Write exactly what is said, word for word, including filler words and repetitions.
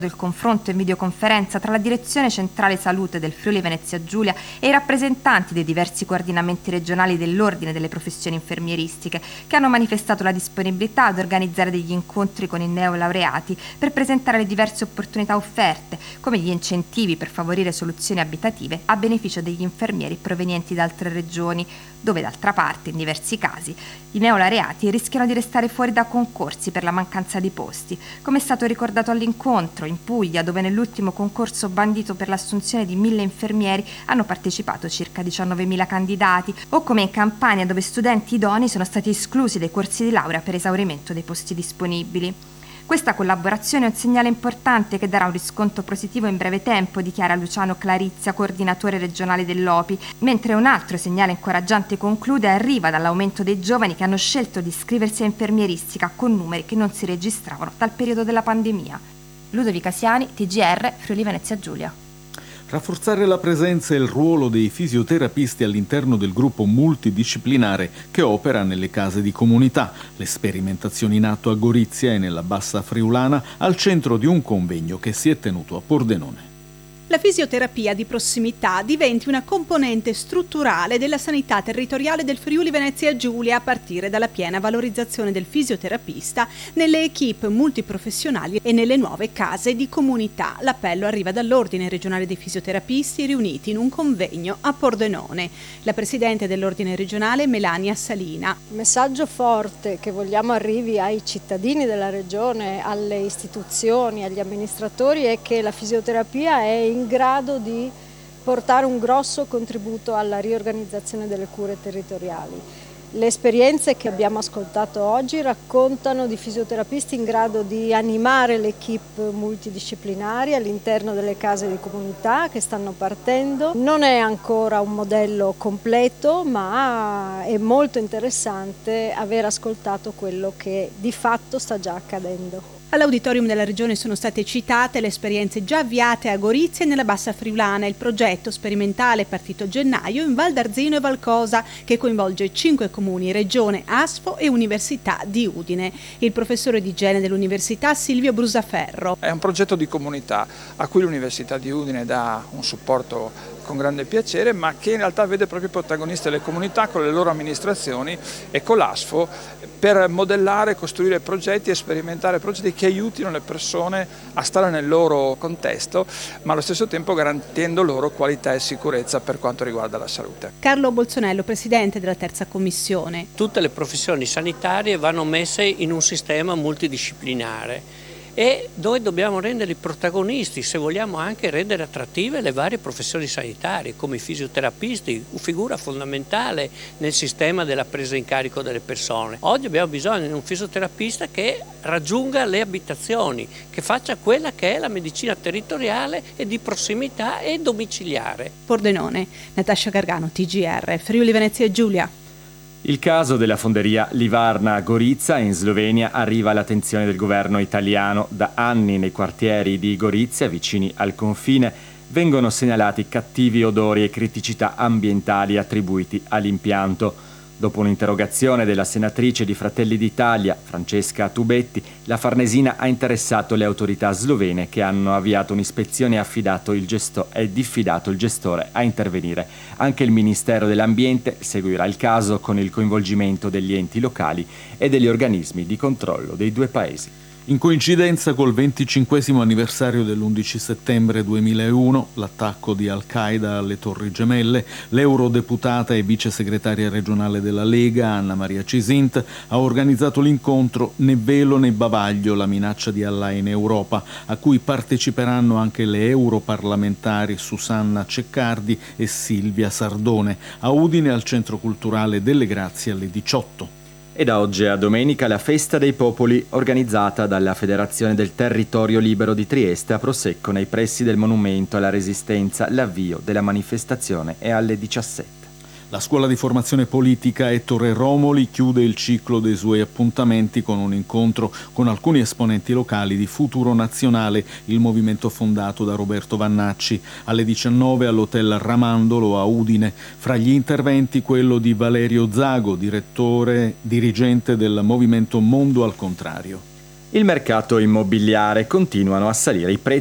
del confronto in videoconferenza tra la Direzione Centrale Salute del Friuli Venezia Giulia e i rappresentanti dei diversi coordinamenti regionali dell'Ordine delle Professioni Infermieristiche, che hanno manifestato la disponibilità ad organizzare degli incontri con i neolaureati per presentare le diverse opportunità offerte, come gli incentivi per favorire soluzioni abitative a beneficio degli infermieri provenienti da altre regioni, dove d'altra parte, in diversi casi, i neolaureati rischiano di restare fuori da concorsi per la mancanza di posti, come è stato ricordato all'incontro in Puglia, dove nell'ultimo concorso bandito per l'assunzione di mille infermieri hanno partecipato circa diciannovemila candidati, o come in Campania, dove studenti idonei sono stati esclusi dai corsi di laurea per esaurimento dei posti disponibili. Questa collaborazione è un segnale importante che darà un riscontro positivo in breve tempo, dichiara Luciano Clarizia, coordinatore regionale dell'O P I, mentre un altro segnale incoraggiante, conclude, arriva dall'aumento dei giovani che hanno scelto di iscriversi a infermieristica con numeri che non si registravano dal periodo della pandemia. Ludovica Siani, T G R, Friuli Venezia Giulia. Rafforzare la presenza e il ruolo dei fisioterapisti all'interno del gruppo multidisciplinare che opera nelle case di comunità. Le sperimentazioni in atto a Gorizia e nella Bassa Friulana al centro di un convegno che si è tenuto a Pordenone. La fisioterapia di prossimità diventi una componente strutturale della sanità territoriale del Friuli Venezia Giulia, a partire dalla piena valorizzazione del fisioterapista nelle equip multiprofessionali e nelle nuove case di comunità. L'appello arriva dall'Ordine regionale dei fisioterapisti, riuniti in un convegno a Pordenone. La presidente dell'Ordine regionale, Melania Salina. Il messaggio forte che vogliamo arrivi ai cittadini della regione, alle istituzioni, agli amministratori, è che la fisioterapia è in in grado di portare un grosso contributo alla riorganizzazione delle cure territoriali. Le esperienze che abbiamo ascoltato oggi raccontano di fisioterapisti in grado di animare le equip multidisciplinari all'interno delle case di comunità che stanno partendo. Non è ancora un modello completo, ma è molto interessante aver ascoltato quello che di fatto sta già accadendo. All'auditorium della Regione sono state citate le esperienze già avviate a Gorizia e nella Bassa Friulana. Il progetto sperimentale è partito a gennaio in Val d'Arzino e Valcosa, che coinvolge cinque comuni, Regione, ASFO e Università di Udine. Il professore di igiene dell'Università, Silvio Brusaferro. È un progetto di comunità a cui l'Università di Udine dà un supporto con grande piacere, ma che in realtà vede proprio protagoniste le comunità con le loro amministrazioni e con l'ASFO per modellare, costruire progetti e sperimentare progetti che aiutino le persone a stare nel loro contesto, ma allo stesso tempo garantendo loro qualità e sicurezza per quanto riguarda la salute. Carlo Bolzonello, presidente della terza commissione. Tutte le professioni sanitarie vanno messe in un sistema multidisciplinare e noi dobbiamo renderli protagonisti, se vogliamo anche rendere attrattive le varie professioni sanitarie, come i fisioterapisti, figura fondamentale nel sistema della presa in carico delle persone. Oggi abbiamo bisogno di un fisioterapista che raggiunga le abitazioni, che faccia quella che è la medicina territoriale e di prossimità e domiciliare. Pordenone, Natascia Gargano, T G R, Friuli Venezia Giulia. Il caso della fonderia Livarna a Gorizia in Slovenia arriva all'attenzione del governo italiano. Da anni nei quartieri di Gorizia, vicini al confine, vengono segnalati cattivi odori e criticità ambientali attribuiti all'impianto. Dopo un'interrogazione della senatrice di Fratelli d'Italia, Francesca Tubetti, la Farnesina ha interessato le autorità slovene, che hanno avviato un'ispezione e affidato il gesto- e diffidato il gestore a intervenire. Anche il Ministero dell'Ambiente seguirà il caso con il coinvolgimento degli enti locali e degli organismi di controllo dei due paesi. In coincidenza col venticinquesimo anniversario dell'undici settembre duemilauno, l'attacco di Al-Qaeda alle Torri Gemelle, l'eurodeputata e vice segretaria regionale della Lega, Anna Maria Cisint, ha organizzato l'incontro Né velo né bavaglio, la minaccia di Allah in Europa, a cui parteciperanno anche le europarlamentari Susanna Ceccardi e Silvia Sardone, a Udine al Centro Culturale delle Grazie alle diciotto. E da oggi a domenica la Festa dei Popoli, organizzata dalla Federazione del Territorio Libero di Trieste, a Prosecco, nei pressi del Monumento alla Resistenza. L'avvio della manifestazione è alle diciassette. La scuola di formazione politica Ettore Romoli chiude il ciclo dei suoi appuntamenti con un incontro con alcuni esponenti locali di Futuro Nazionale, il movimento fondato da Roberto Vannacci, alle diciannove all'Hotel Ramandolo a Udine. Fra gli interventi quello di Valerio Zago, direttore, dirigente del movimento Mondo al Contrario. Il mercato immobiliare, continuano a salire i prezzi